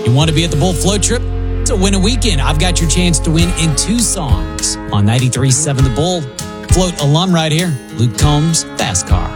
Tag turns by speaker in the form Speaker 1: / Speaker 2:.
Speaker 1: You want to be at the Bull Float Trip? To win a weekend, I've got your chance to win in 2 songs on 93.7 The Bull. Float alum right here, Luke Combs, Fast Car.